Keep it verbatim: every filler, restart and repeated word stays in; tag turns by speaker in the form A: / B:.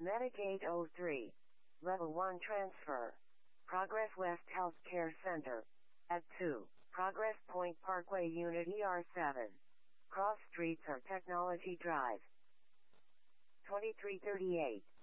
A: Metagate oh three. Level one transfer. Progress West Healthcare Center. At two. Progress Point Parkway Unit E R seven. Cross Streets or Technology Drive. twenty-three thirty-eight.